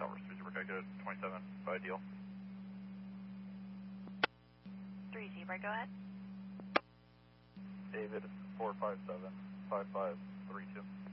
Southwest 3 Zebra, go 27 by deal. 3 Zebra, go ahead. David 457 5532.